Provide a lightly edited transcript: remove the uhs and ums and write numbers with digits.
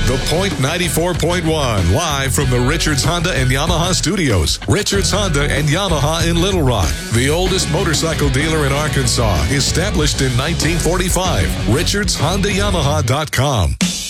The Point 94.1, live from the Richards Honda and Yamaha studios. Richards Honda and Yamaha in Little Rock, the oldest motorcycle dealer in Arkansas, established in 1945. RichardsHondaYamaha.com.